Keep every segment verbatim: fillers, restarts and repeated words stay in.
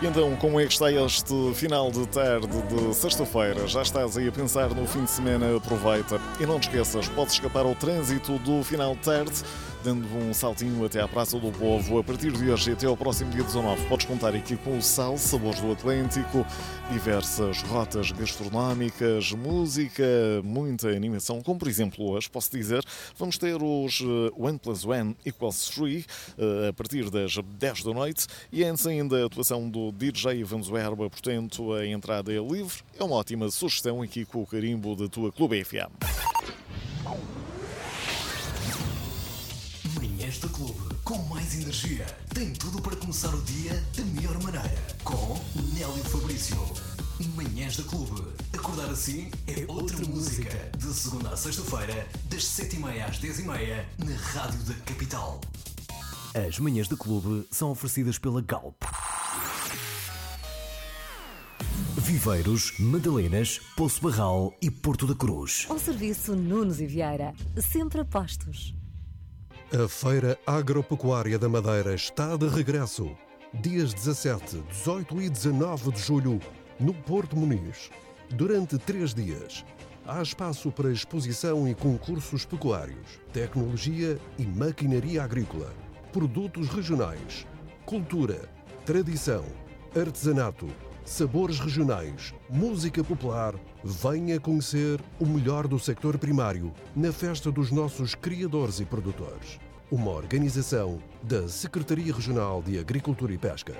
E então, como é que está este final de tarde de sexta-feira? Já estás aí a pensar no fim de semana? Aproveita. E não te esqueças, podes escapar ao trânsito do final de tarde, dando um saltinho até à Praça do Povo. A partir de hoje e até ao próximo dia dezanove, podes contar aqui com o Sal, Sabores do Atlântico, diversas rotas gastronómicas, música, muita animação, como por exemplo hoje, posso dizer, vamos ter os One Plus One Equals Three a partir das dez da noite e antes ainda a atuação do D J Vanzoerba, portanto a entrada é livre. É uma ótima sugestão aqui com o carimbo da tua Clube F M. Manhãs da Clube, com mais energia. Tem tudo para começar o dia da melhor maneira. Com Nélio Fabrício. Manhãs da Clube. Acordar assim é outra música. De segunda à sexta-feira, das sete e meia às dez e meia, na Rádio da Capital. As Manhãs da Clube são oferecidas pela Galp. Viveiros, Madalenas, Poço Barral e Porto da Cruz. Ao serviço Nunes e Vieira, sempre a postos. A Feira Agropecuária da Madeira está de regresso. Dias dezassete, dezoito e dezanove de julho, no Porto Muniz. Durante três dias, há espaço para exposição e concursos pecuários, tecnologia e maquinaria agrícola, produtos regionais, cultura, tradição, artesanato, sabores regionais, música popular. Venha conhecer o melhor do sector primário na festa dos nossos criadores e produtores. Uma organização da Secretaria Regional de Agricultura e Pescas.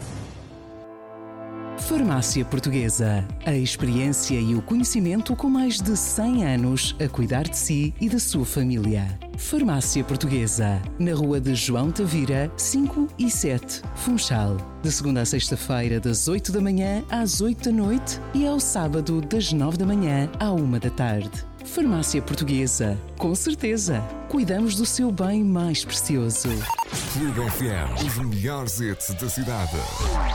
Farmácia Portuguesa. A experiência e o conhecimento com mais de cem anos a cuidar de si e da sua família. Farmácia Portuguesa. Na rua de João Tavira, cinco e sete, Funchal. De segunda a sexta-feira, das oito da manhã às oito da noite e ao sábado, das nove da manhã à uma da tarde. Farmácia Portuguesa. Com certeza, cuidamos do seu bem mais precioso. Clube F M, os melhores hits da cidade.